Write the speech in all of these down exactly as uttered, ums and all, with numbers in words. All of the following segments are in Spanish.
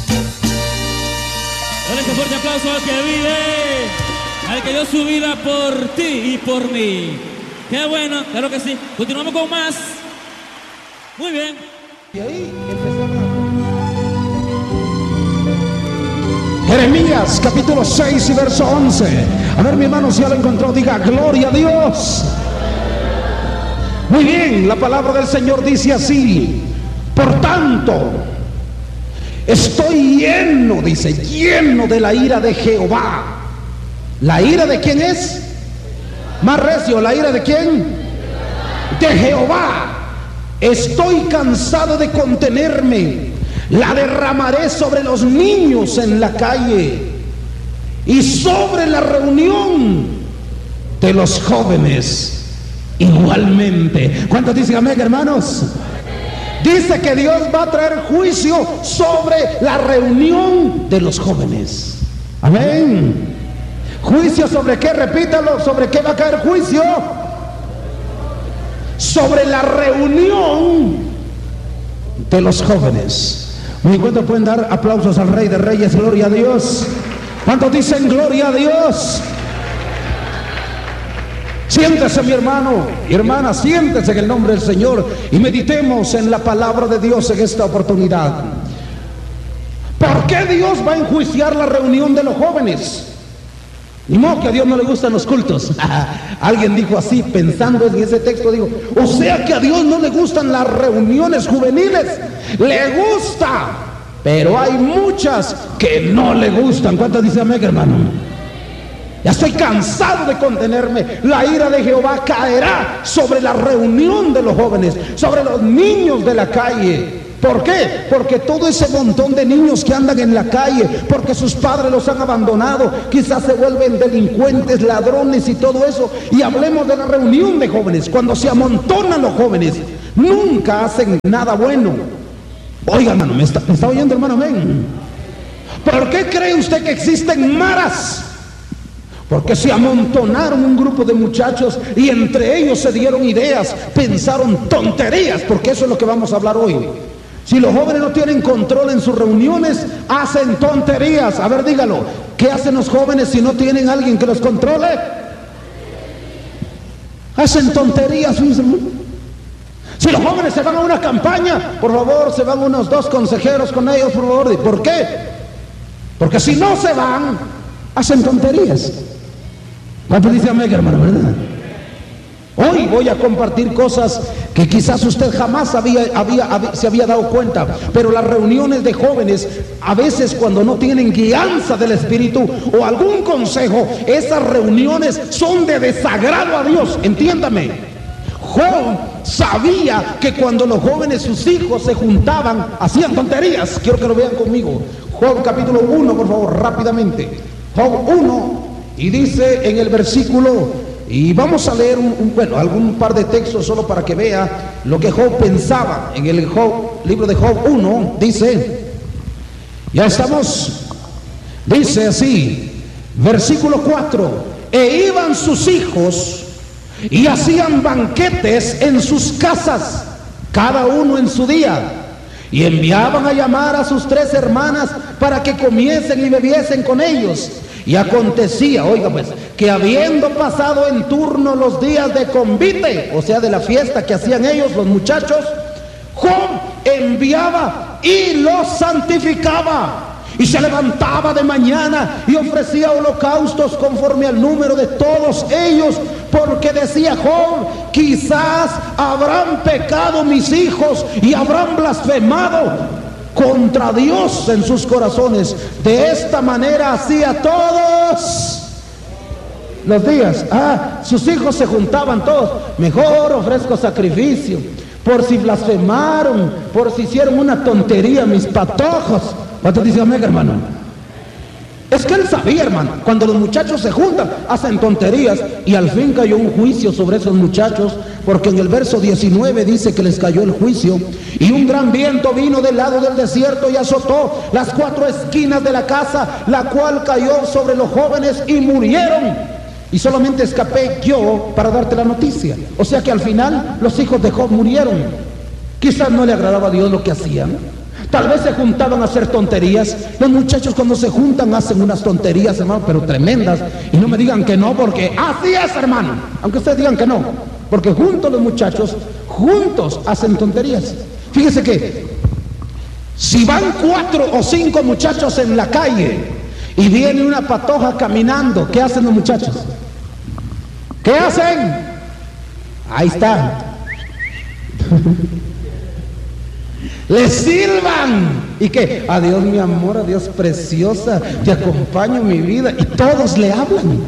Dale ese fuerte aplauso al que vive, al que dio su vida por ti y por mí. Qué bueno, claro que sí. Continuamos con más. Muy bien. Y ahí empezamos. Jeremías capítulo seis y verso once. A ver, mi hermano, si ya lo encontró, diga gloria a Dios. Muy bien, la palabra del Señor dice así: por tanto, estoy lleno, dice, lleno de la ira de Jehová. ¿La ira de quién es? Más recio, ¿la ira de quién? De Jehová. Estoy cansado de contenerme. La derramaré sobre los niños en la calle y sobre la reunión de los jóvenes igualmente. ¿Cuántos dicen amén, hermanos? Dice que Dios va a traer juicio sobre la reunión de los jóvenes. Amén. ¿Juicio sobre qué? Repítalo. ¿Sobre qué va a caer juicio? Sobre la reunión de los jóvenes. Muy cuántos pueden dar aplausos al Rey de Reyes, gloria a Dios. ¿Cuántos dicen gloria a Dios? Siéntese, mi hermano y hermana, siéntese en el nombre del Señor y meditemos en la palabra de Dios en esta oportunidad. ¿Por qué Dios va a enjuiciar la reunión de los jóvenes? Ni modo que a Dios no le gustan los cultos. Alguien dijo así, pensando en ese texto, digo, o sea que a Dios no le gustan las reuniones juveniles. Le gusta, pero hay muchas que no le gustan. ¿Cuántos dicen amén, hermano? Ya estoy cansado de contenerme. La ira de Jehová caerá sobre la reunión de los jóvenes, sobre los niños de la calle. ¿Por qué? Porque todo ese montón de niños que andan en la calle, porque sus padres los han abandonado, quizás se vuelven delincuentes, ladrones y todo eso. Y hablemos de la reunión de jóvenes. Cuando se amontonan los jóvenes, nunca hacen nada bueno. Oiga, hermano, ¿me está, me está oyendo, hermano? Amén. ¿Por qué cree usted que existen maras? Porque se amontonaron un grupo de muchachos y entre ellos se dieron ideas, pensaron tonterías, porque eso es lo que vamos a hablar hoy. Si los jóvenes no tienen control en sus reuniones, hacen tonterías. A ver, dígalo, ¿qué hacen los jóvenes si no tienen alguien que los controle? Hacen tonterías. Si los jóvenes se van a una campaña, por favor, se van unos dos consejeros con ellos, por favor. ¿Por qué? Porque si no se van, hacen tonterías. ¿Cuánto dice amén, hermano? ¿Verdad? Hoy voy a compartir cosas que quizás usted jamás había, había, había, se había dado cuenta, pero las reuniones de jóvenes, a veces cuando no tienen guianza del Espíritu o algún consejo, esas reuniones son de desagrado a Dios. Entiéndame, Job sabía que cuando los jóvenes, sus hijos, se juntaban, hacían tonterías. Quiero que lo vean conmigo. Job capítulo uno, por favor, rápidamente. Job uno, y dice en el versículo, y vamos a leer un, un, bueno, algún par de textos solo para que vea lo que Job pensaba. En el Job, libro de Job uno, dice, ya estamos, dice así, versículo cuatro, e iban sus hijos y hacían banquetes en sus casas, cada uno en su día, y enviaban a llamar a sus tres hermanas para que comiesen y bebiesen con ellos. Y acontecía, oiga pues, que habiendo pasado en turno los días de convite, o sea de la fiesta que hacían ellos, los muchachos, Job enviaba y los santificaba. Y se levantaba de mañana y ofrecía holocaustos conforme al número de todos ellos, porque decía Job, quizás habrán pecado mis hijos y habrán blasfemado contra Dios en sus corazones. De esta manera hacía todos los días. Ah, sus hijos se juntaban todos. Mejor ofrezco sacrificio, por si blasfemaron, por si hicieron una tontería mis patojos. ¿Cuántos dicen amén, hermano? Es que él sabía, hermano, cuando los muchachos se juntan, hacen tonterías, y al fin cayó un juicio sobre esos muchachos, porque en el verso diecinueve dice que les cayó el juicio, y un gran viento vino del lado del desierto y azotó las cuatro esquinas de la casa, la cual cayó sobre los jóvenes y murieron, y solamente escapé yo para darte la noticia. O sea que al final los hijos de Job murieron. Quizás no le agradaba a Dios lo que hacían. Tal vez se juntaban a hacer tonterías. Los muchachos cuando se juntan hacen unas tonterías, hermano, pero tremendas. Y no me digan que no, porque así es, hermano. Aunque ustedes digan que no, porque juntos los muchachos, juntos hacen tonterías. Fíjese que si van cuatro o cinco muchachos en la calle y viene una patoja caminando, ¿qué hacen los muchachos? ¿Qué hacen? Ahí está. Le silban. ¿Y qué? Adiós mi amor, adiós preciosa, te acompaño en mi vida. Y todos le hablan.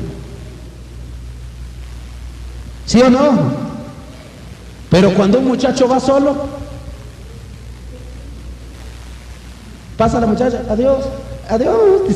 ¿Sí o no? Pero cuando un muchacho va solo, pasa la muchacha, adiós, adiós.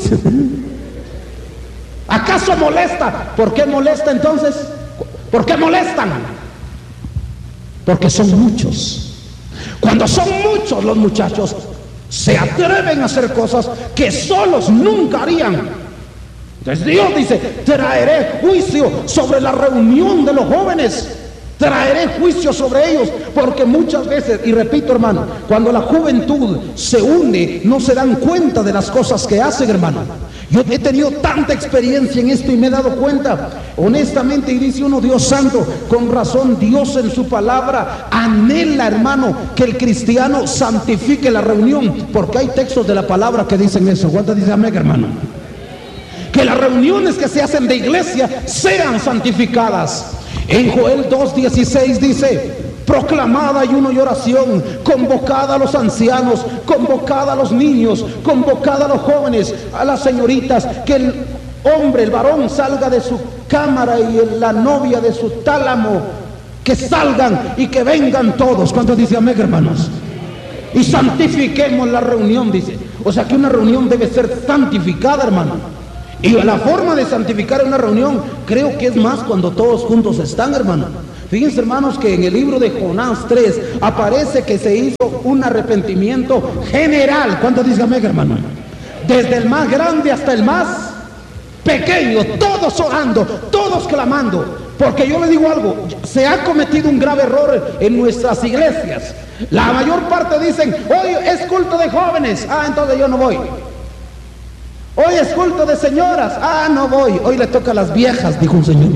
¿Acaso molesta? ¿Por qué molesta entonces? ¿Por qué molestan? Porque son muchos. Cuando son muchos los muchachos, se atreven a hacer cosas que solos nunca harían. Entonces Dios dice, traeré juicio sobre la reunión de los jóvenes. Traeré juicio sobre ellos, porque muchas veces, y repito hermano, cuando la juventud se une, no se dan cuenta de las cosas que hacen, hermano. Yo he tenido tanta experiencia en esto y me he dado cuenta, honestamente, y dice uno, Dios santo, con razón Dios en su palabra anhela, hermano, que el cristiano santifique la reunión, porque hay textos de la palabra que dicen eso. ¿Cuánto dice amén, hermano? Que las reuniones que se hacen de iglesia sean santificadas. En Joel dos dieciséis dice, proclamada ayuno y oración, convocada a los ancianos, convocada a los niños, convocada a los jóvenes, a las señoritas, que el hombre, el varón salga de su cámara y la novia de su tálamo, que salgan y que vengan todos. ¿Cuántos dice amén, hermanos? Y santifiquemos la reunión, dice. O sea que una reunión debe ser santificada, hermano. Y la forma de santificar una reunión, creo que es más cuando todos juntos están, hermano. Fíjense, hermanos, que en el libro de Jonás tres aparece que se hizo un arrepentimiento general. ¿Cuántos dicen amén, hermano? Desde el más grande hasta el más pequeño, todos orando, todos clamando. Porque yo le digo algo, se ha cometido un grave error en nuestras iglesias. La mayor parte dicen, hoy es culto de jóvenes, ah, entonces yo no voy. Hoy es culto de señoras, ah, no voy. Hoy le toca a las viejas, dijo un señor.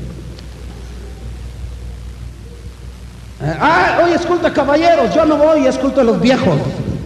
Ah, hoy es culto de caballeros, yo no voy, es culto de los viejos.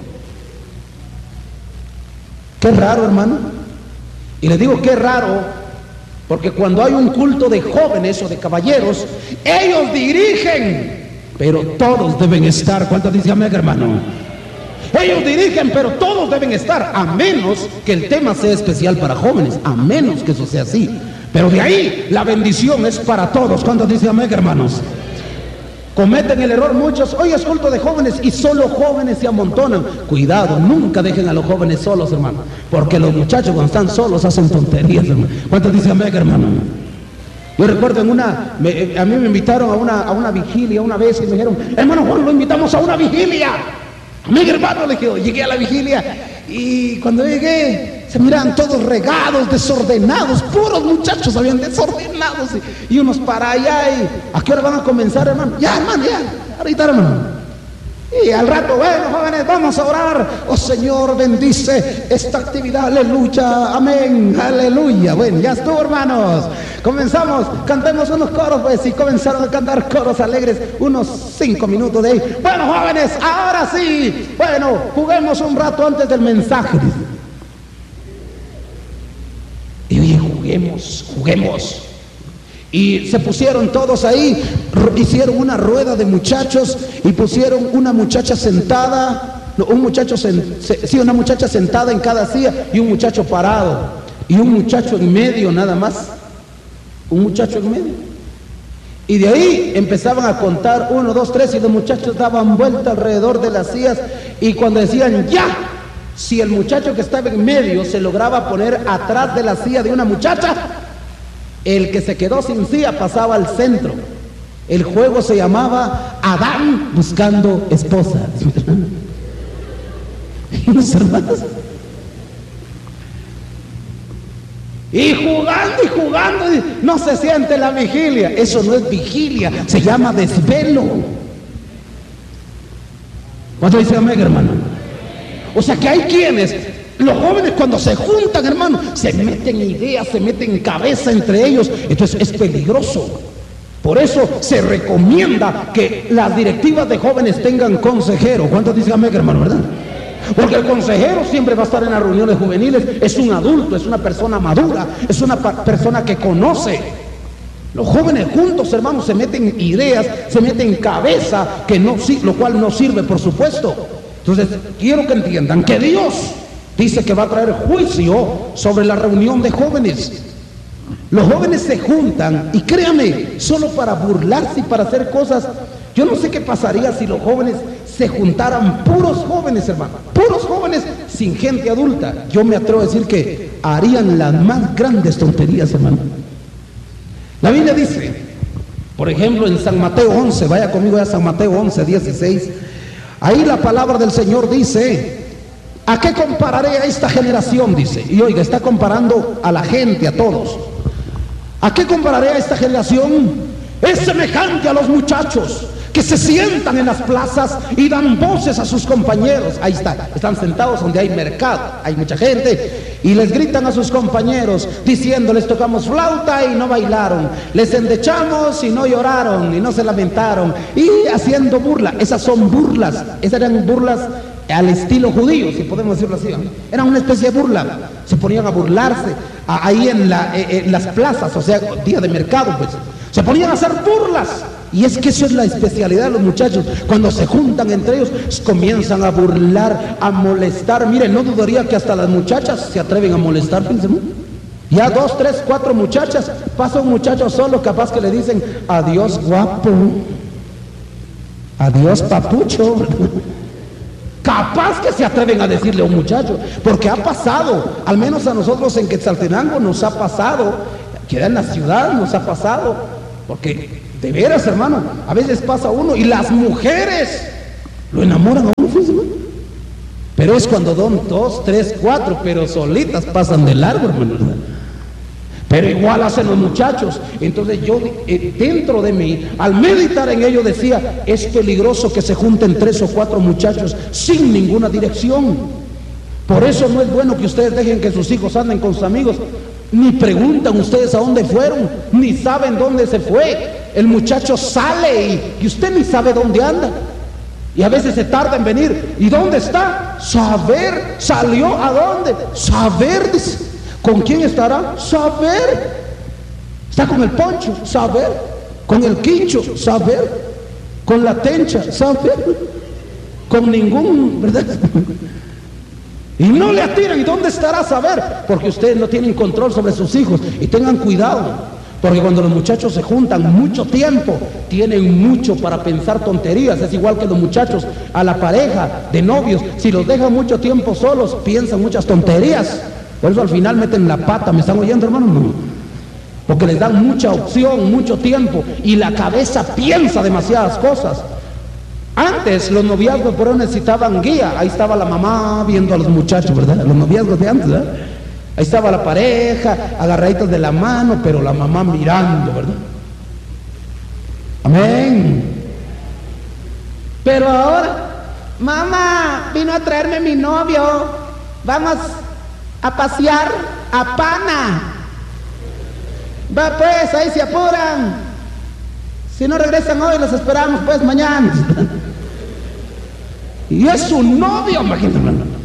Qué raro, hermano. Y le digo qué raro, porque cuando hay un culto de jóvenes o de caballeros, ellos dirigen, pero todos deben estar. ¿Cuántos dicen amén, hermano? Ellos dirigen, pero todos deben estar, a menos que el tema sea especial para jóvenes, a menos que eso sea así. Pero de ahí la bendición es para todos. ¿Cuántos dicen amén, hermanos? Cometen el error muchos, hoy es culto de jóvenes y solo jóvenes se amontonan. Cuidado, nunca dejen a los jóvenes solos, hermano, porque los muchachos cuando están solos hacen tonterías, hermano. ¿Cuántos dicen amén, hermano? Yo recuerdo en una, me, a mí me invitaron a una, a una vigilia una vez y me dijeron, hermano Juan, lo invitamos a una vigilia. Mi hermano, le dije, llegué a la vigilia y cuando llegué se miraban todos regados, desordenados, puros muchachos habían desordenados y, y unos para allá. Y, ¿a qué hora van a comenzar, hermano? Ya, hermano, ya, ahorita, hermano. Y al rato, bueno, jóvenes, vamos a orar. Oh Señor, bendice esta actividad, aleluya, amén, aleluya. Bueno, ya estuvo, hermanos. Comenzamos, cantemos unos coros, pues, y comenzaron a cantar coros alegres, unos cinco minutos de ahí. Bueno, jóvenes, ahora sí, bueno, juguemos un rato antes del mensaje. Y oye, juguemos, juguemos. Y se pusieron todos ahí, hicieron una rueda de muchachos y pusieron una muchacha sentada, no, un muchacho sen, se, sí, una muchacha sentada en cada silla y un muchacho parado y un muchacho en medio nada más, un muchacho en medio. Y de ahí empezaban a contar uno, dos, tres y los muchachos daban vuelta alrededor de las sillas y cuando decían ya, si el muchacho que estaba en medio se lograba poner atrás de la silla de una muchacha, el que se quedó sin silla pasaba al centro. El juego se llamaba Adán buscando esposa. Y los hermanos, y jugando y jugando, no se siente la vigilia. Eso no es vigilia, se llama desvelo. ¿Cuánto dice amén, hermano? O sea que hay quienes, los jóvenes cuando se juntan, hermano, se meten ideas, se meten cabeza entre ellos. Entonces es peligroso. Por eso se recomienda que las directivas de jóvenes tengan consejero. ¿Cuántos dicen amén, hermano, verdad? Porque el consejero siempre va a estar en las reuniones juveniles. Es un adulto, es una persona madura, es una persona que conoce. Los jóvenes juntos, hermanos, se meten ideas, se meten cabeza, que no, lo cual no sirve, por supuesto. Entonces, quiero que entiendan que Dios dice que va a traer juicio sobre la reunión de jóvenes. Los jóvenes se juntan, y créame, solo para burlarse y para hacer cosas. Yo no sé qué pasaría si los jóvenes se juntaran, puros jóvenes, hermano, puros jóvenes sin gente adulta. Yo me atrevo a decir que harían las más grandes tonterías, hermano. La Biblia dice, por ejemplo, en San Mateo once, vaya conmigo a San Mateo once, dieciséis, ahí la palabra del Señor dice: ¿a qué compararé a esta generación? Dice, y oiga, está comparando a la gente, a todos. ¿A qué compararé a esta generación? Es semejante a los muchachos que se sientan en las plazas y dan voces a sus compañeros. Ahí está, están sentados donde hay mercado, hay mucha gente, y les gritan a sus compañeros diciendo: les tocamos flauta y no bailaron, les endechamos y no lloraron y no se lamentaron, y haciendo burla. Esas son burlas, esas eran burlas al estilo judío, si podemos decirlo así. Era una especie de burla. Se ponían a burlarse a, ahí en, la, en las plazas, o sea, día de mercado, pues se ponían a hacer burlas. Y es que eso es la especialidad de los muchachos. Cuando se juntan entre ellos, comienzan a burlar, a molestar. Miren, no dudaría que hasta las muchachas se atreven a molestar. Fíjense, ya dos, tres, cuatro muchachas, pasa un muchacho solo, capaz que le dicen: adiós guapo, adiós papucho. Capaz que se atreven a decirle a un muchacho, porque ha pasado, al menos a nosotros en Quetzaltenango nos ha pasado, queda en la ciudad, nos ha pasado, porque de veras, hermano, a veces pasa uno y las mujeres lo enamoran a uno, fíjense, hermano. Pero es cuando son dos, tres, cuatro, pero solitas pasan de largo, hermano. Pero igual hacen los muchachos. Entonces yo, eh, dentro de mí, al meditar en ello, decía: es peligroso que se junten tres o cuatro muchachos sin ninguna dirección. Por eso no es bueno que ustedes dejen que sus hijos anden con sus amigos. Ni preguntan ustedes a dónde fueron, ni saben dónde se fue. El muchacho sale y, y usted ni sabe dónde anda. Y a veces se tarda en venir. ¿Y dónde está? Saber. ¿Salió a dónde? Saber, dice. ¿Con quién estará? Saber. Está con el poncho, saber. Con el quincho, saber. Con la tencha, saber. Con ningún, ¿verdad? Y no le atiran. ¿Y dónde estará? Saber. Porque ustedes no tienen control sobre sus hijos. Y tengan cuidado, porque cuando los muchachos se juntan mucho tiempo, tienen mucho para pensar tonterías. Es igual que los muchachos a la pareja de novios. Si los dejan mucho tiempo solos, piensan muchas tonterías. Por eso al final meten la pata. ¿Me están oyendo, hermano? No. Porque les dan mucha opción, mucho tiempo, y la cabeza piensa demasiadas cosas. Antes los noviazgos por eso necesitaban guía. Ahí estaba la mamá viendo a los muchachos, ¿verdad? Los noviazgos de antes, ¿verdad? Ahí estaba la pareja, agarraditos de la mano, pero la mamá mirando, ¿verdad? Amén. Pero ahora, mamá, vino a traerme mi novio, vamos a pasear a Pana. Va pues, ahí se apuran. Si no regresan hoy, los esperamos pues mañana. Y es su novio, imagínate.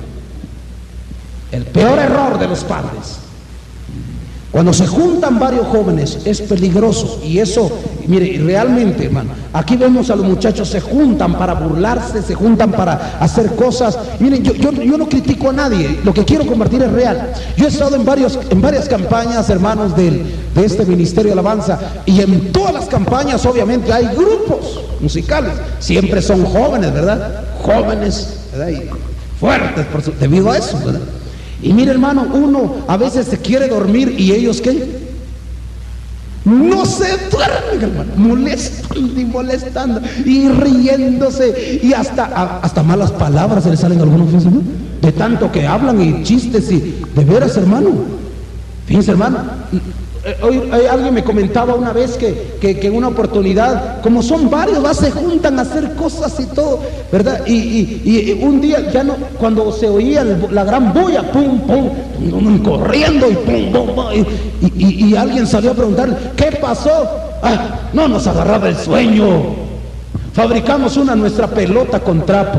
El peor error de los padres. Cuando se juntan varios jóvenes es peligroso. Y eso, mire, realmente, hermano, aquí vemos a los muchachos se juntan para burlarse, se juntan para hacer cosas. Miren, yo, yo, yo no critico a nadie, lo que quiero compartir es real. Yo he estado en, varios, en varias campañas, hermanos, del, de este Ministerio de Alabanza, y en todas las campañas obviamente hay grupos musicales. Siempre son jóvenes, ¿verdad? Jóvenes, ¿verdad? Y fuertes por su, debido a eso, ¿verdad? Y mire, hermano, uno a veces se quiere dormir y ellos ¿qué? No se duermen, hermano, molestando y molestando y riéndose, y hasta, hasta malas palabras se les salen a algunos, ¿no? De tanto que hablan y chistes, y de veras, hermano, fíjense, hermano, Hoy, hoy alguien me comentaba una vez que, que, que en una oportunidad, como son varios, ¿va? Se juntan a hacer cosas y todo, ¿verdad? Y, y, y un día ya no, cuando se oía el, la gran bulla, pum, pum, pum, corriendo y pum, pum, pum, y, y, y alguien salió a preguntar, ¿qué pasó? Ah, no nos agarraba el sueño. Fabricamos una nuestra pelota con trapos.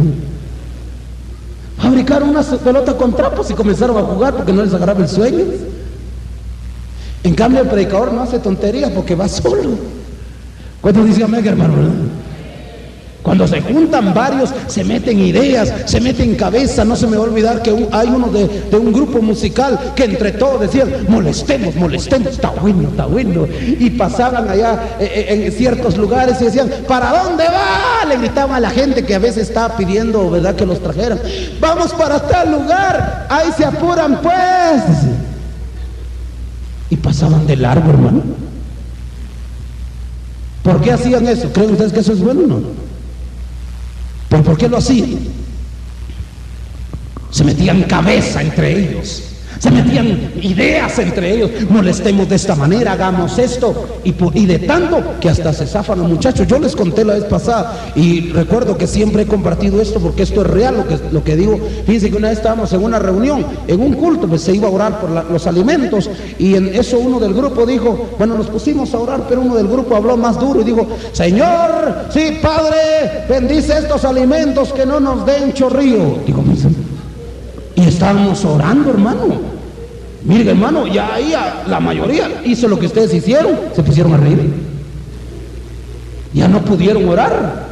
Fabricaron una pelota con trapos y comenzaron a jugar porque no les agarraba el sueño. En cambio el predicador no hace tonterías porque va solo. ¿Cuántos dicen amén, hermano? Cuando se juntan varios, se meten ideas, se meten cabeza. No se me va a olvidar que un, hay uno de, de un grupo musical que entre todos decían, molestemos, molestemos, está bueno, está bueno. Y pasaban allá en, en ciertos lugares y decían, ¿para dónde va? Le gritaban a la gente que a veces estaba pidiendo, ¿verdad?, que los trajeran. Vamos para tal lugar, ahí se apuran pues. Y pasaban de largo, hermano. ¿Por qué hacían eso? ¿Creen ustedes que eso es bueno o no? ¿Pero por qué lo hacían? Se metían cabeza entre ellos, se metían ideas entre ellos. Molestemos de esta manera, hagamos esto. Y, por, y de tanto que hasta se zafan los muchachos. Yo les conté la vez pasada y recuerdo que siempre he compartido esto porque esto es real lo que, lo que digo. Fíjense que una vez estábamos en una reunión, en un culto, pues se iba a orar por la, los alimentos, y en eso uno del grupo dijo, bueno, nos pusimos a orar, pero uno del grupo habló más duro y dijo, Señor, sí, Padre, bendice estos alimentos, que no nos den chorrío. Digo, y estábamos orando, hermano. Miren, hermano, ya ahí la mayoría hizo lo que ustedes hicieron, se pusieron a reír. Ya no pudieron orar.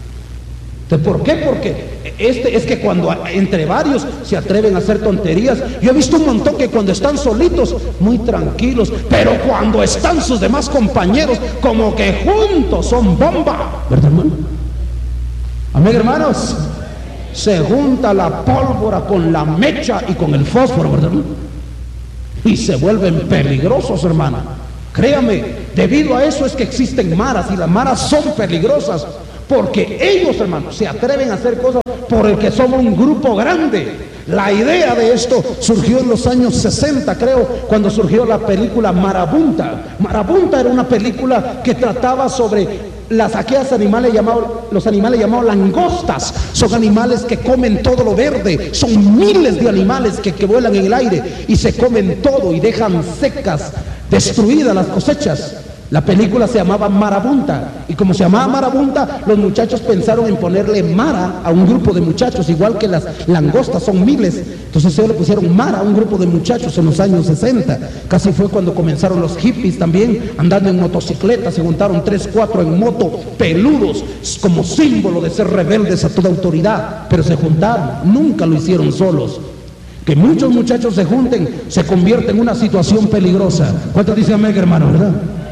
¿Por qué? Porque este, es que cuando entre varios se atreven a hacer tonterías. Yo he visto un montón que cuando están solitos, muy tranquilos, pero cuando están sus demás compañeros, como que juntos son bomba. ¿Verdad, hermano? Amén, hermanos. Se junta la pólvora con la mecha y con el fósforo, ¿verdad, hermano? Y se vuelven peligrosos, hermano. Créame, debido a eso es que existen maras, y las maras son peligrosas, porque ellos, hermanos, se atreven a hacer cosas por el que somos un grupo grande. La idea de esto surgió en los años sesenta, creo, cuando surgió la película Marabunta. Marabunta era una película que trataba sobre las aquellas animales llamados, los animales llamados langostas. Son animales que comen todo lo verde. Son miles de animales que, que vuelan en el aire y se comen todo y dejan secas, destruidas las cosechas. La película se llamaba Marabunta, y como se llamaba Marabunta, los muchachos pensaron en ponerle Mara a un grupo de muchachos, igual que las langostas son miles. Entonces ellos le pusieron Mara a un grupo de muchachos en los años sesenta. Casi fue cuando comenzaron los hippies también, andando en motocicletas. Se juntaron tres, cuatro en moto, peludos, como símbolo de ser rebeldes a toda autoridad. Pero se juntaron, nunca lo hicieron solos. Que muchos muchachos se junten se convierte en una situación peligrosa. ¿Cuántos dicen amén, hermano, verdad?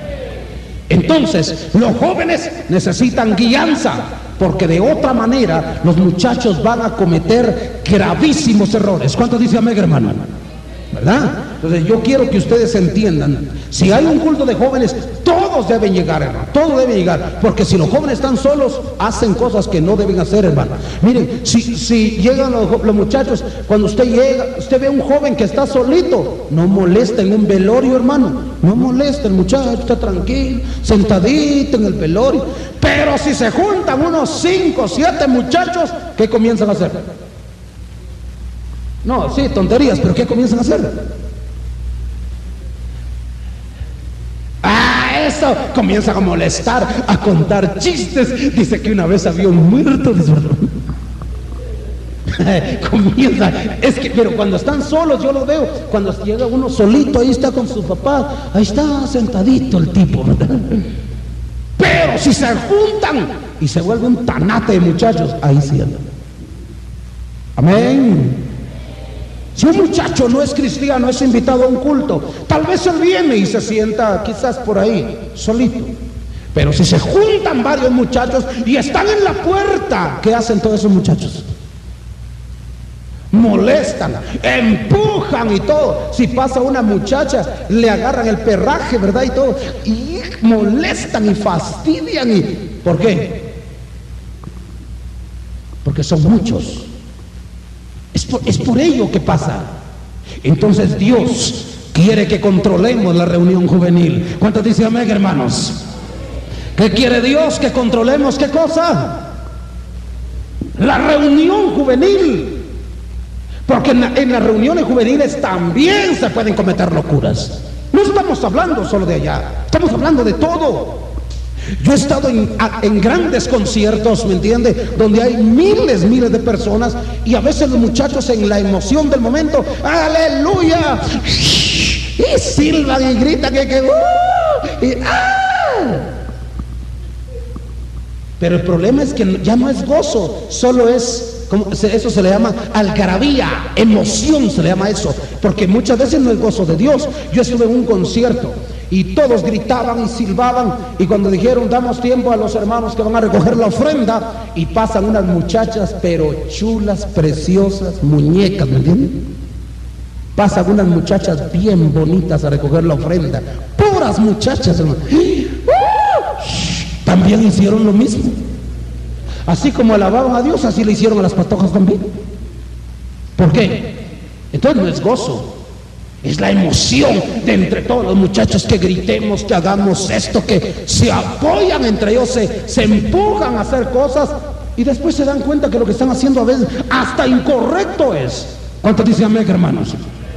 Entonces, los jóvenes necesitan guianza, porque de otra manera los muchachos van a cometer gravísimos errores. ¿Cuántos dicen amén, hermano? ¿Verdad? Entonces yo quiero que ustedes entiendan, si hay un culto de jóvenes, todos deben llegar, hermano, todos deben llegar, porque si los jóvenes están solos, hacen cosas que no deben hacer, hermano. Miren, si, si llegan los, los muchachos, cuando usted llega, usted ve a un joven que está solito, no molesta en un velorio, hermano, no molesta, el muchacho está tranquilo, sentadito en el velorio. Pero si se juntan unos cinco, siete muchachos, ¿qué comienzan a hacer? No, sí, tonterías, pero ¿qué comienzan a hacer? Ah, eso, comienzan a molestar, a contar chistes. Dice que una vez había un muerto, comienza, es que, pero cuando están solos, yo lo veo, cuando llega uno solito, ahí está con sus papás, ahí está sentadito el tipo, ¿verdad? Pero si se juntan y se vuelve un tanate de muchachos, ahí sí andan. Amén. Si un muchacho no es cristiano, es invitado a un culto, tal vez él viene y se sienta quizás por ahí, solito. Pero si se juntan varios muchachos y están en la puerta, ¿qué hacen todos esos muchachos? Molestan, empujan y todo. Si pasa una muchacha, le agarran el perraje, ¿verdad? Y todo. Y molestan y fastidian. Y... ¿Por qué? Porque son muchos. Es por, es por ello que pasa. Entonces Dios quiere que controlemos la reunión juvenil. ¿Cuántos dicen amén, hermanos? ¿Qué quiere Dios? Que controlemos ¿qué cosa? La reunión juvenil. Porque en, la, en las reuniones juveniles también se pueden cometer locuras. No estamos hablando solo de allá, estamos hablando de todo. Yo he estado en, a, en grandes conciertos, ¿me entiende? Donde hay miles, miles de personas, y a veces los muchachos en la emoción del momento, ¡aleluya! Y silban y gritan que, que ¡uh! Y, ¡ah! Pero el problema es que ya no es gozo, solo es, como eso se le llama algarabía, emoción se le llama eso, porque muchas veces no es gozo de Dios. Yo estuve en un concierto y todos gritaban y silbaban, y cuando dijeron damos tiempo a los hermanos que van a recoger la ofrenda, y pasan unas muchachas pero chulas, preciosas, muñecas, ¿me entienden? Pasan unas muchachas bien bonitas a recoger la ofrenda, puras muchachas, hermano. También hicieron lo mismo. Así como alababan a Dios, así le hicieron a las patojas también. ¿Por qué? Entonces no es gozo, es la emoción de entre todos los muchachos que gritemos, que hagamos esto, que se apoyan entre ellos, se, se empujan a hacer cosas, y después se dan cuenta que lo que están haciendo a veces hasta incorrecto es. ¿Cuántos dicen amén, hermanos?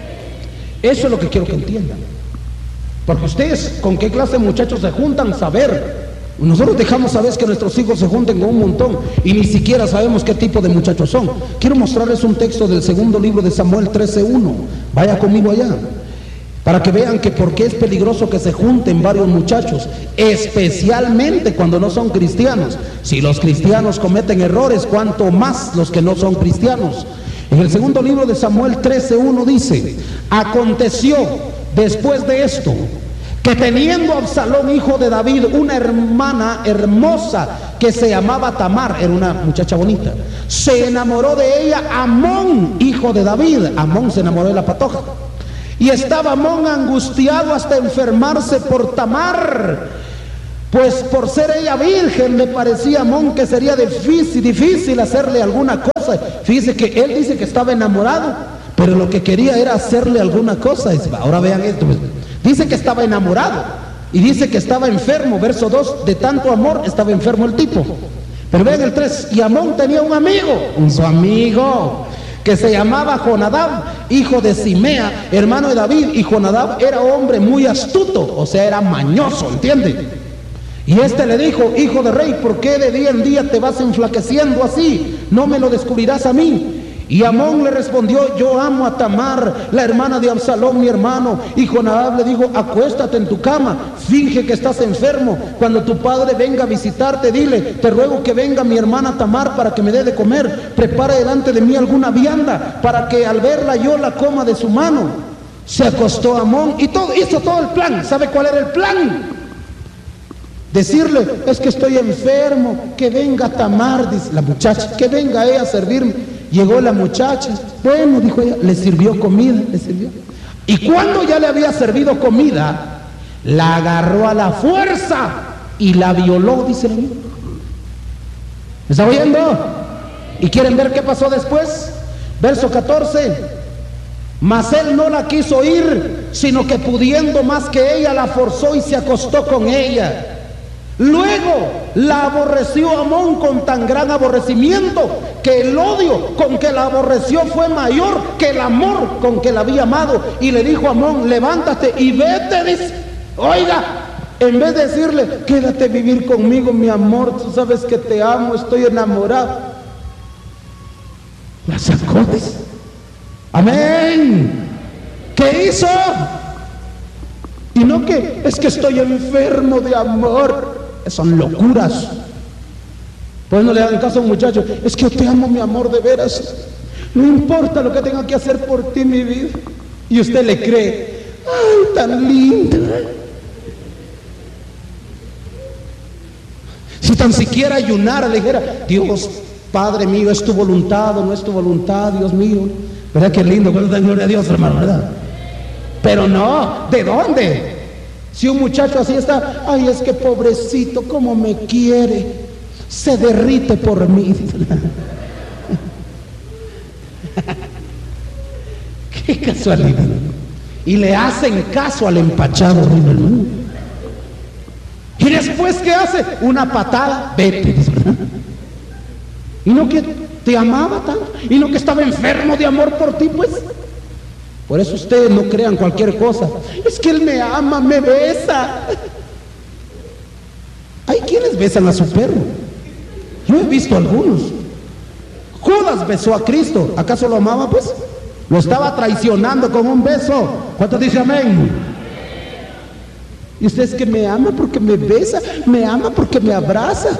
Eso es lo que quiero que entiendan. Porque ustedes, ¿con qué clase de muchachos se juntan? Saber. Nosotros dejamos a veces que nuestros hijos se junten con un montón y ni siquiera sabemos qué tipo de muchachos son. Quiero mostrarles un texto del segundo libro de Samuel trece uno. Vaya conmigo allá, para que vean que por qué es peligroso que se junten varios muchachos, especialmente cuando no son cristianos. Si los cristianos cometen errores, cuánto más los que no son cristianos. En el segundo libro de Samuel trece uno dice: aconteció después de esto que teniendo Absalón, hijo de David, una hermana hermosa que se llamaba Tamar, era una muchacha bonita, se enamoró de ella Amón, hijo de David. Amón se enamoró de la patoja, y estaba Amón angustiado hasta enfermarse por Tamar, pues por ser ella virgen le parecía a Amón que sería difícil, difícil hacerle alguna cosa. Fíjese que él dice que estaba enamorado, pero lo que quería era hacerle alguna cosa. Ahora vean esto, pues. Dice que estaba enamorado y dice que estaba enfermo. Verso dos, de tanto amor estaba enfermo el tipo. Pero vean el tres, y Amón tenía un amigo, un su amigo, que se llamaba Jonadab, hijo de Simea, hermano de David. Y Jonadab era hombre muy astuto, o sea, era mañoso, ¿entiende? Y este le dijo: hijo de rey, ¿por qué de día en día te vas enflaqueciendo así? ¿No me lo descubrirás a mí? Y Amón le respondió: yo amo a Tamar, la hermana de Absalón, mi hermano. Y Jonadab le dijo: acuéstate en tu cama, finge que estás enfermo. Cuando tu padre venga a visitarte, dile: te ruego que venga mi hermana Tamar para que me dé de comer. Prepara delante de mí alguna vianda para que al verla yo la coma de su mano. Se acostó Amón y todo, hizo todo el plan. ¿Sabe cuál era el plan? Decirle: es que estoy enfermo, que venga Tamar, dice la muchacha, que venga ella a servirme. Llegó la muchacha, bueno, dijo ella, le sirvió comida, le sirvió. Y cuando ya le había servido comida, la agarró a la fuerza y la violó, dice el amigo. ¿Me está oyendo? ¿Y quieren ver qué pasó después? Verso catorce. Mas él no la quiso ir, sino que pudiendo más que ella, la forzó y se acostó con ella. Luego la aborreció Amón con tan gran aborrecimiento que el odio con que la aborreció fue mayor que el amor con que la había amado. Y le dijo a Amón: levántate y vete, dice. Oiga, en vez de decirle: quédate a vivir conmigo, mi amor, tú sabes que te amo, estoy enamorado, la sacó, dice. Amén. ¿Qué hizo? Y no que es que estoy enfermo de amor. Son locuras. Pues no le hagan caso a un muchacho: es que yo te amo, mi amor, de veras, no importa lo que tenga que hacer por ti, mi vida. Y usted le cree: ay, tan linda. Si tan siquiera ayunara, le dijera: Dios, Padre mío, es tu voluntad o no es tu voluntad, Dios mío. ¿Verdad que lindo? Cuando da gloria a Dios, hermano, ¿verdad? Pero no, ¿de dónde? Si un muchacho así está: ay, es que pobrecito, cómo me quiere, se derrite por mí. Qué casualidad. y le hacen caso al empachado, hermano. Y después, ¿qué hace? Una patada, vete, ¿verdad? Y no que te amaba tanto, y no que estaba enfermo de amor por ti, pues. Por eso ustedes no crean cualquier cosa. Es que él me ama, me besa. Hay quienes besan a su perro. Yo he visto algunos. Judas besó a Cristo. ¿Acaso lo amaba, pues? Lo estaba traicionando con un beso. ¿Cuántos dicen amén? Y usted es que me ama porque me besa, me ama porque me abraza.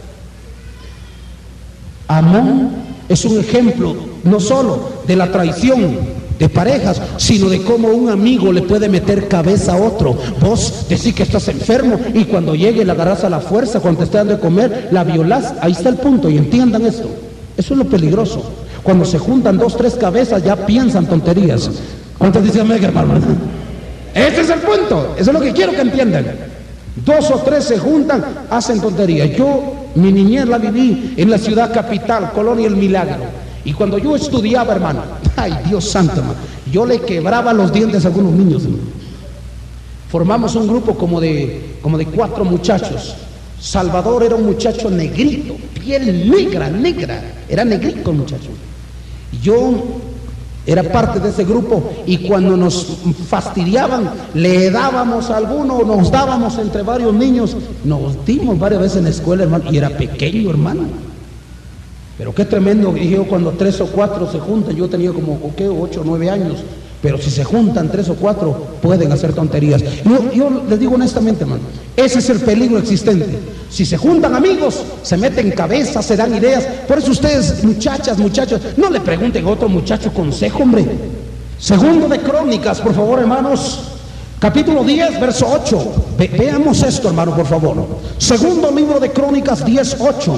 Amón es un ejemplo no solo de la traición de parejas, sino de cómo un amigo le puede meter cabeza a otro. Vos decís que estás enfermo y cuando llegue la agarrás a la fuerza, cuando te esté dando de comer, la violás. Ahí está el punto, y entiendan esto. Eso es lo peligroso. Cuando se juntan dos, tres cabezas, ya piensan tonterías. ¿Cuántos dicen amén, hermano? Ese es el punto. Eso es lo que quiero que entiendan. Dos o tres se juntan, hacen tonterías. Yo, mi niñez la viví en la ciudad capital, Colonia El Milagro. Y cuando yo estudiaba, hermano, ay Dios santo, hermano, yo le quebraba los dientes a algunos niños, hermano. Formamos un grupo como de, como de cuatro muchachos. Salvador era un muchacho negrito, piel negra, negra, era negrito el muchacho. Yo era parte de ese grupo, y cuando nos fastidiaban, le dábamos a alguno, nos dábamos entre varios niños. Nos dimos varias veces en la escuela, hermano, y era pequeño, hermano. Pero qué tremendo, dije yo, cuando tres o cuatro se juntan. Yo tenía como, ¿qué? ocho o nueve años. Pero si se juntan tres o cuatro, pueden hacer tonterías. Yo, yo les digo honestamente, hermano, ese es el peligro existente. Si se juntan amigos, se meten cabezas, se dan ideas. Por eso ustedes, muchachas, muchachos, no le pregunten a otro muchacho consejo, hombre. Segundo de Crónicas, por favor, hermanos. Capítulo diez, verso ocho. Ve, veamos esto, hermano, por favor. Segundo libro de Crónicas diez, ocho.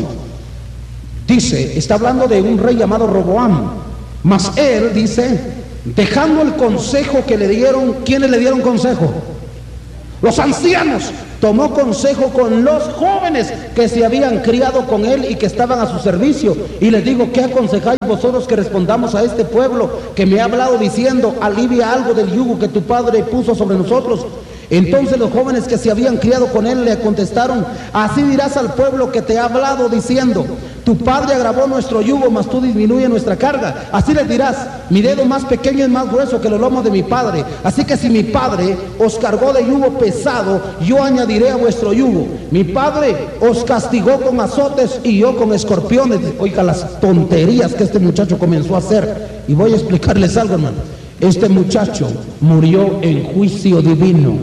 Dice, está hablando de un rey llamado Roboam. Mas él, dice, dejando el consejo que le dieron, ¿quiénes le dieron consejo? Los ancianos. Tomó consejo con los jóvenes que se habían criado con él y que estaban a su servicio. Y les digo, ¿qué aconsejáis vosotros que respondamos a este pueblo que me ha hablado diciendo, alivia algo del yugo que tu padre puso sobre nosotros? Entonces los jóvenes que se habían criado con él le contestaron, así dirás al pueblo que te ha hablado diciendo, tu padre agravó nuestro yugo, mas tú disminuye nuestra carga. Así les dirás, mi dedo más pequeño es más grueso que los lomos de mi padre. Así que si mi padre os cargó de yugo pesado, yo añadiré a vuestro yugo. Mi padre os castigó con azotes y yo con escorpiones. Oiga las tonterías que este muchacho comenzó a hacer. Y voy a explicarles algo, hermano. Este muchacho murió en juicio divino.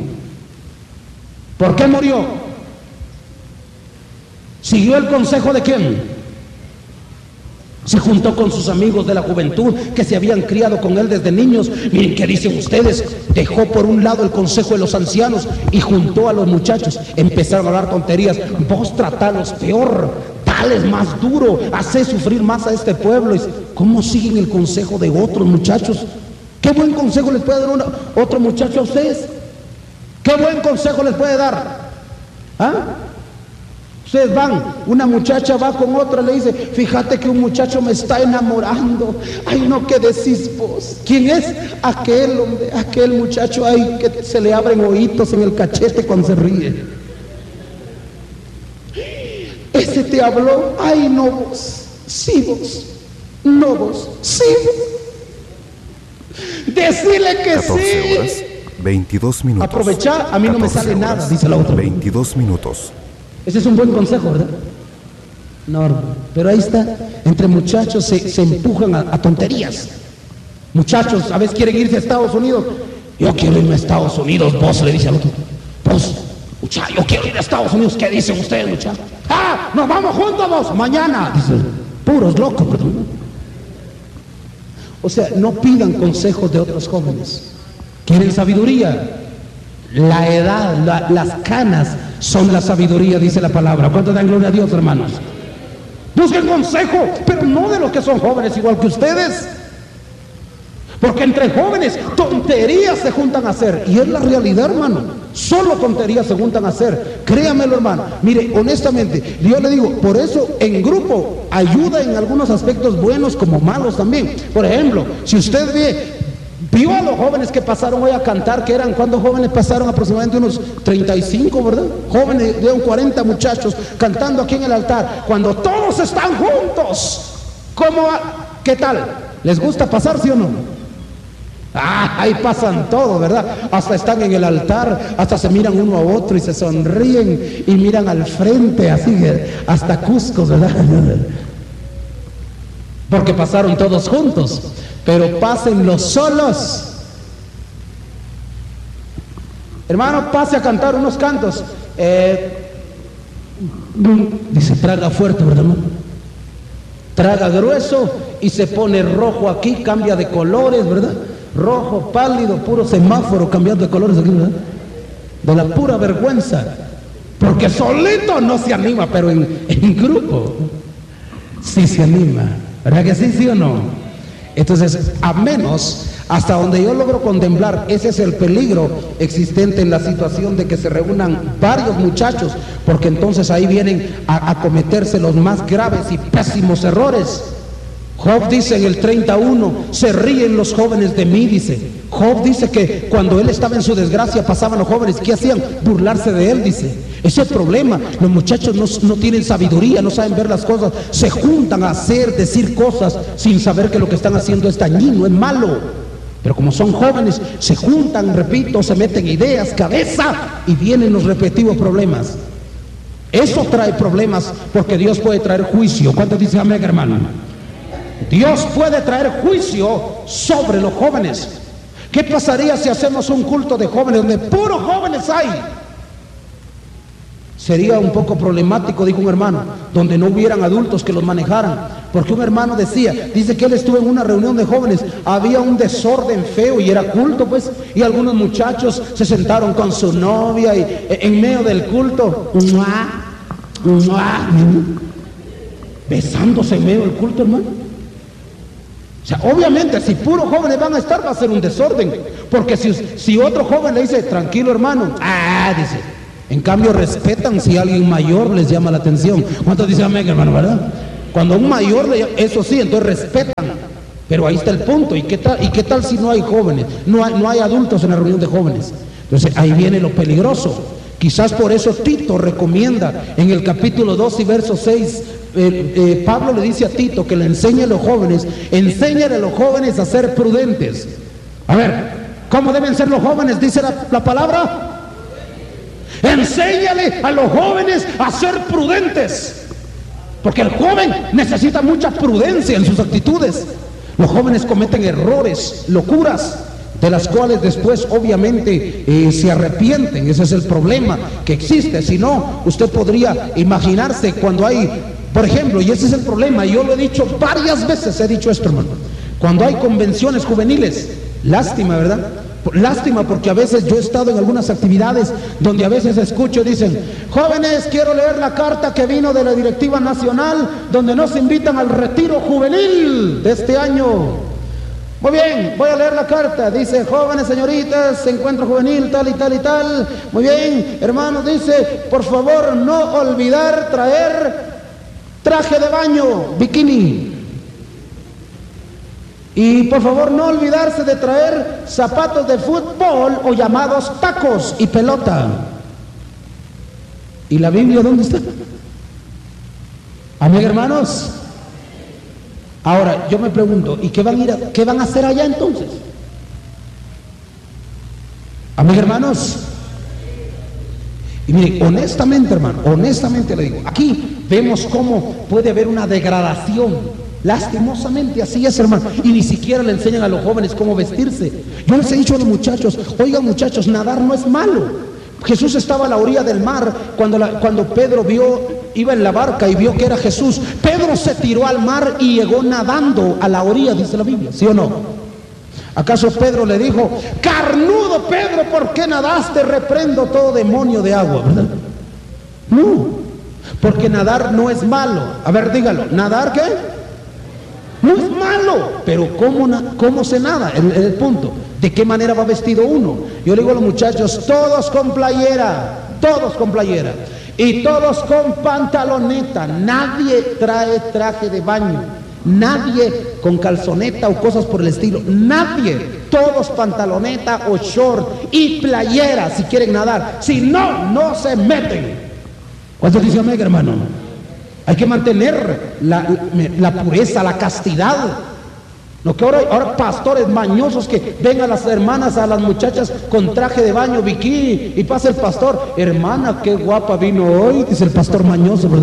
¿Por qué murió? ¿Siguió el consejo de quién? Se juntó con sus amigos de la juventud que se habían criado con él desde niños. Miren qué dicen ustedes. Dejó por un lado el consejo de los ancianos y juntó a los muchachos. Empezaron a hablar tonterías. Vos tratalos peor, dales más duro, hacé sufrir más a este pueblo. ¿Cómo siguen el consejo de otros muchachos? ¿Qué buen consejo les puede dar una, otro muchacho a ustedes? ¿Qué buen consejo les puede dar? ¿Ah? Ustedes van, una muchacha va con otra, le dice, fíjate que un muchacho me está enamorando. Ay, no, ¿qué decís vos? ¿Quién es? Aquel hombre, aquel muchacho, ay, que se le abren ojitos en el cachete cuando se ríe. Ese te habló, ay, no vos, sí vos, no vos, sí vos. Decirle que catorce horas, sí. veintidós minutos. Aprovechar, a mí no me sale horas, nada, dice la otra. veintidós minutos. Ese es un buen consejo, ¿verdad? No, pero ahí está. Entre muchachos se, se empujan a, a tonterías. Muchachos, a veces quieren irse a Estados Unidos. Yo quiero irme a Estados Unidos, vos, le dice al otro. Vos, muchachos, yo quiero ir a Estados Unidos. ¿Qué dicen ustedes, muchachos? ¡Ah! ¡Nos vamos juntos vos! Mañana. Dicen, puros locos, ¿verdad? O sea, no pidan consejos de otros jóvenes. ¿Quieren sabiduría? La edad, la, las canas son la sabiduría, dice la palabra. ¿Cuánto dan gloria a Dios, hermanos? Busquen consejo, pero no de los que son jóvenes igual que ustedes. Porque entre jóvenes tonterías se juntan a hacer. Y es la realidad, hermano. Solo tonterías se juntan a hacer. Créamelo, hermano. Mire, honestamente, yo le digo, por eso en grupo ayuda en algunos aspectos buenos como malos también. Por ejemplo, si usted ve, vio Mira los jóvenes que pasaron hoy a cantar, que eran, ¿cuántos jóvenes pasaron? Aproximadamente unos treinta y cinco, ¿verdad? Jóvenes de un cuarenta muchachos cantando aquí en el altar. Cuando todos están juntos, ¿cómo va? ¿Qué tal? ¿Les gusta pasar, sí o no? Ah, ahí pasan todo, ¿verdad? Hasta están en el altar, hasta se miran uno a otro y se sonríen y miran al frente, así, hasta Cusco, ¿verdad? Porque pasaron todos juntos. Pero pásenlos solos. Hermano, pase a cantar unos cantos. Eh, dice, traga fuerte, ¿verdad? Traga grueso y se pone rojo aquí, cambia de colores, ¿verdad? Rojo, pálido, puro semáforo cambiando de colores aquí, ¿verdad? De la pura vergüenza. Porque solito no se anima, pero en, en grupo sí se anima. ¿Verdad que sí, sí o no? Entonces, a menos, hasta donde yo logro contemplar, ese es el peligro existente en la situación de que se reúnan varios muchachos, porque entonces ahí vienen a, a cometerse los más graves y pésimos errores. Job dice en el treinta y uno, se ríen los jóvenes de mí, dice. Job dice que cuando él estaba en su desgracia pasaban los jóvenes, ¿qué hacían? Burlarse de él, dice. Ese es el problema, los muchachos no, no tienen sabiduría, no saben ver las cosas, se juntan a hacer, decir cosas sin saber que lo que están haciendo es dañino, es malo. Pero como son jóvenes, se juntan, repito, se meten ideas, cabeza, y vienen los respectivos problemas. Eso trae problemas porque Dios puede traer juicio. ¿Cuántos dicen amén, hermano? Dios puede traer juicio sobre los jóvenes. ¿Qué pasaría si hacemos un culto de jóvenes donde puros jóvenes hay? Sería un poco problemático, dijo un hermano, donde no hubieran adultos que los manejaran. Porque un hermano decía, dice que él estuvo en una reunión de jóvenes, había un desorden feo y era culto, pues, y algunos muchachos se sentaron con su novia y en medio del culto, ¡mua! ¡mua! besándose en medio del culto, hermano. O sea, obviamente, si puros jóvenes van a estar, va a ser un desorden. Porque si, si otro joven le dice, tranquilo hermano, ah, dice, en cambio respetan si alguien mayor les llama la atención. ¿Cuántos dicen amén, hermano, verdad? Cuando un mayor le llama, eso sí, entonces respetan. Pero ahí está el punto. ¿Y qué tal, y qué tal si no hay jóvenes? No hay, no hay adultos en la reunión de jóvenes. Entonces ahí viene lo peligroso. Quizás por eso Tito recomienda en el capítulo dos y verso seis, eh, eh, Pablo le dice a Tito que le enseñe a los jóvenes, enséñale a los jóvenes a ser prudentes. A ver, ¿cómo deben ser los jóvenes? Dice la, la palabra. Enséñale a los jóvenes a ser prudentes. Porque el joven necesita mucha prudencia en sus actitudes. Los jóvenes cometen errores, locuras, de las cuales después obviamente eh, se arrepienten. Ese es el problema que existe. Si no, usted podría imaginarse cuando hay, por ejemplo, y ese es el problema, y yo lo he dicho varias veces, he dicho esto, hermano, cuando hay convenciones juveniles, lástima, ¿verdad? Lástima, porque a veces yo he estado en algunas actividades donde a veces escucho, dicen, jóvenes, quiero leer la carta que vino de la directiva nacional donde nos invitan al retiro juvenil de este año. Muy bien, voy a leer la carta. Dice, jóvenes, señoritas, encuentro juvenil, tal y tal y tal. Muy bien, hermanos, dice, por favor, no olvidar traer traje de baño, bikini. Y por favor, no olvidarse de traer zapatos de fútbol o llamados tacos y pelota. ¿Y la Biblia dónde está? Amén, hermanos. Ahora, yo me pregunto, ¿y qué van a ir a, qué van a hacer allá entonces? Amén, hermanos. Y mire, honestamente, hermano, honestamente le digo, aquí vemos cómo puede haber una degradación. Lastimosamente, así es, hermano. Y ni siquiera le enseñan a los jóvenes cómo vestirse. Yo les he dicho a los muchachos, oigan muchachos, nadar no es malo. Jesús estaba a la orilla del mar cuando, la, cuando Pedro vio, iba en la barca y vio que era Jesús. Pedro se tiró al mar y llegó nadando a la orilla, dice la Biblia, ¿sí o no? ¿Acaso Pedro le dijo, carnudo Pedro, ¿por qué nadaste? Reprendo todo demonio de agua, ¿verdad? No, porque nadar no es malo. A ver, dígalo, ¿nadar qué? No es malo, pero ¿cómo, cómo se nada? El, el punto, ¿de qué manera va vestido uno? Yo le digo a los muchachos, todos con playera, todos con playera, y todos con pantaloneta, nadie trae traje de baño, nadie con calzoneta o cosas por el estilo, nadie. Todos pantaloneta o short y playera si quieren nadar. Si no, no se meten. ¿Cuántos dicen amén, hermano? Hay que mantener la, la, la pureza, la castidad. No que ahora, ahora pastores mañosos que ven a las hermanas, a las muchachas con traje de baño, bikini, y pasa el pastor, hermana, qué guapa vino hoy, dice el pastor mañoso, ¿verdad?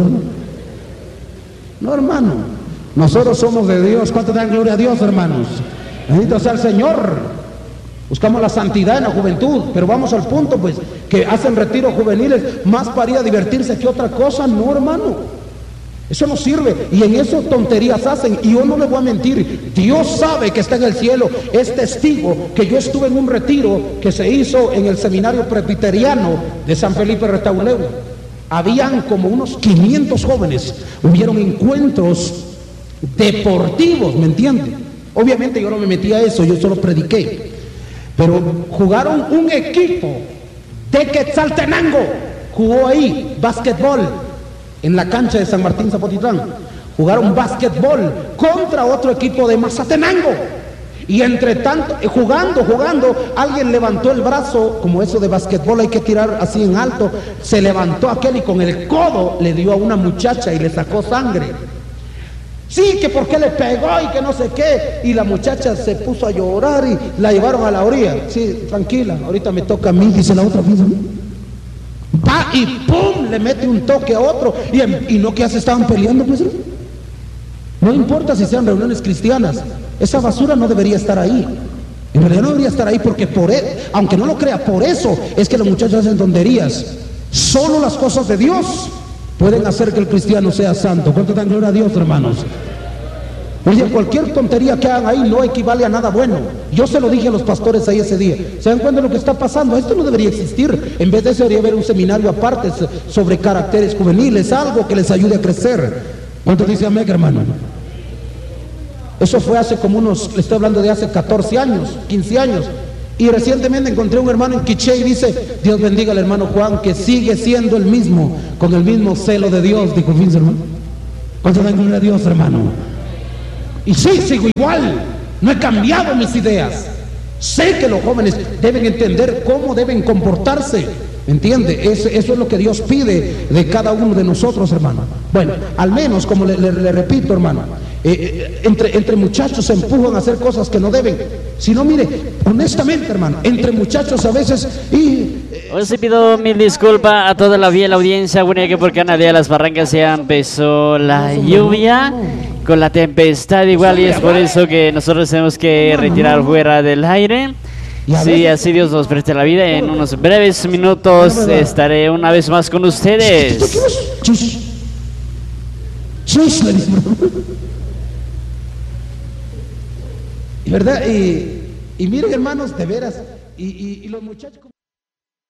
No, hermano, nosotros somos de Dios. ¿Cuánto dan gloria a Dios, hermanos? Bendito sea el Señor. Buscamos la santidad en la juventud, pero vamos al punto, pues, que hacen retiros juveniles más para ir a divertirse que otra cosa. No, hermano, eso no sirve, y en eso tonterías hacen. Y yo no les voy a mentir, Dios sabe que está en el cielo, es testigo que yo estuve en un retiro que se hizo en el seminario presbiteriano de San Felipe Retauleu. Habían como unos quinientos jóvenes, hubieron encuentros deportivos, ¿me entienden? Obviamente yo no me metí a eso, yo solo prediqué, pero jugaron un equipo de Quetzaltenango, jugó ahí básquetbol en la cancha de San Martín Zapotitlán. Jugaron básquetbol contra otro equipo de Mazatenango. Y entre tanto, jugando, jugando, alguien levantó el brazo, como eso de básquetbol hay que tirar así en alto. Se levantó aquel y con el codo le dio a una muchacha y le sacó sangre. Sí, que por qué le pegó y que no sé qué. Y la muchacha se puso a llorar y la llevaron a la orilla. Sí, tranquila, ahorita me toca a mí, dice la otra. Va y pum, le mete un toque a otro. Y, y no que ya se estaban peleando, pues. No importa si sean reuniones cristianas, esa basura no debería estar ahí. En realidad no debería estar ahí, porque por él, aunque no lo crea, por eso es que los muchachos hacen tonterías. Solo las cosas de Dios pueden hacer que el cristiano sea santo. ¿Cuánto dan gloria a Dios, hermanos? Oye, cualquier tontería que hagan ahí no equivale a nada bueno. Yo se lo dije a los pastores ahí ese día. ¿Se dan cuenta de lo que está pasando? Esto no debería existir. En vez de eso debería haber un seminario aparte sobre caracteres juveniles, algo que les ayude a crecer. ¿Cuánto dice amén, hermano? Eso fue hace como unos, le estoy hablando de hace catorce años, quince años. Y recientemente encontré un hermano en Quiché y dice, Dios bendiga al hermano Juan, que sigue siendo el mismo, con el mismo celo de Dios. Dijo, fíjense, hermano. ¿Cuánto dan gloria a Dios, hermano? Y sí, sigo igual, no he cambiado mis ideas. Sé que los jóvenes deben entender cómo deben comportarse, ¿entiende? Eso, eso es lo que Dios pide de cada uno de nosotros, hermano. Bueno, al menos, como le, le, le repito, hermano, eh, eh, entre, entre muchachos se empujan a hacer cosas que no deben. Si no, mire, honestamente, hermano, entre muchachos a veces y... Hoy sí pido mil disculpas a toda la fiel audiencia. Bueno, que por Canadá de las Barrancas ya empezó la lluvia con la tempestad igual, y es por eso que nosotros tenemos que retirar fuera del aire. Sí, así Dios nos preste la vida. En unos breves minutos estaré una vez más con ustedes. ¿Verdad? Y, y miren, hermanos, de veras, y, y, y los muchachos...